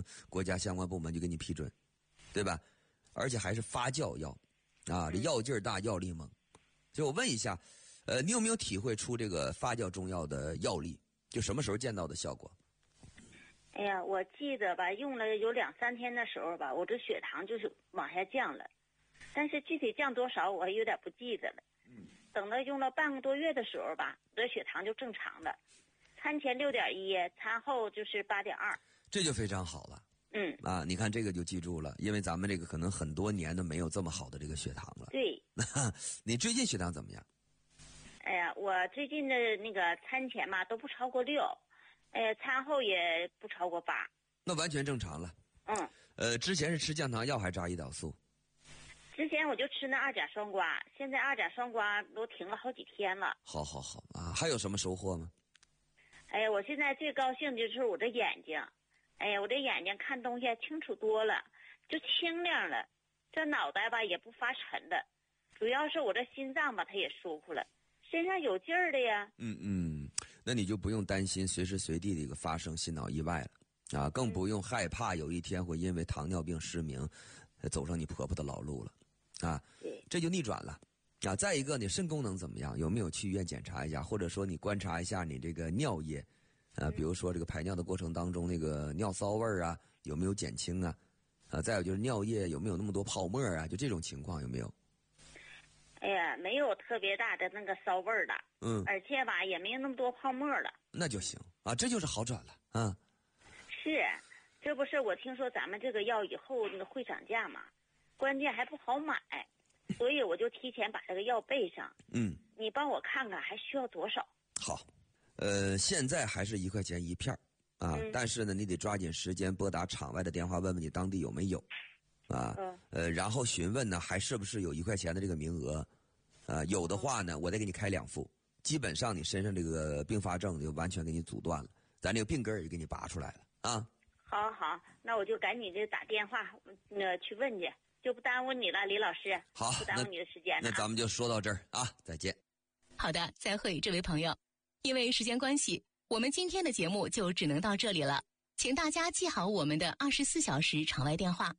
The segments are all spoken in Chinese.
国家相关部门就给你批准，对吧？而且还是发酵药，啊，这药劲儿大，药力猛。所以我问一下，你有没有体会出这个发酵中药的药力？就什么时候见到的效果？ 哎呀，我记得吧，用了有2-3天的时候吧，我这血糖就是往下降了，但是具体降多少我还有点不记得了。等到用了半个多月的时候吧，我的血糖就正常了，餐前6.1，餐后就是8.2， 这就非常好了。你看这个就记住了，因为咱们这个可能很多年都没有这么好的这个血糖了。 对。 你最近血糖怎么样？ 哎呀，我最近的那个餐前嘛都不超过6，餐后也不超过8。 那完全正常了。之前是吃降糖药还是扎胰岛素？ 之前我就吃那2甲双胍，现在2甲双胍都停了好几天了。 好啊，还有什么收获吗？ 哎呀，我现在最高兴就是我这眼睛，哎呀，我这眼睛看东西清楚多了，就清亮了，这脑袋吧也不发沉了，主要是我这心脏吧它也舒服了，身上有劲儿的呀。 那你就不用担心随时随地的一个发生心脑意外了啊，更不用害怕有一天会因为糖尿病失明走上你婆婆的老路了啊。这就逆转了啊。再一个，你肾功能怎么样？有没有去医院检查一下，或者说你观察一下你这个尿液比如说这个排尿的过程当中那个尿骚味儿啊有没有减轻啊？再有就是尿液有没有那么多泡沫啊？就这种情况有没有？ 哎呀，没有特别大的那个骚味儿的，而且吧也没有那么多泡沫了。那就行啊，这就是好转了啊。 是，这不是我听说咱们这个药以后那个会涨价嘛，关键还不好买，所以我就提前把这个药备上。你帮我看看还需要多少？ 好，现在还是1块钱1片啊，但是呢，你得抓紧时间拨打场外的电话，问问你当地有没有啊。然后询问呢，还是不是有1块钱的这个名额有的话呢，我再给你开2副，基本上你身上这个并发症就完全给你阻断了，咱这个病根也给你拔出来了啊。 好，那我就赶紧就打电话去问去，就不耽误你了，李老师。 好， 不耽误你的时间了。 那咱们就说到这儿啊，再见。 好的，再会，这位朋友。因为时间关系，我们今天的节目就只能到这里了，请大家记好我们的24小时场外电话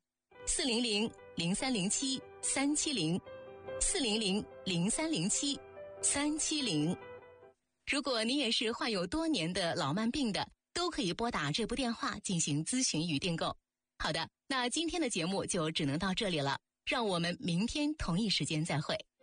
：400-0307-370，400-0307-370。如果你也是患有多年的老慢病的，都可以拨打这部电话进行咨询与订购。好的，那今天的节目就只能到这里了，让我们明天同一时间再会。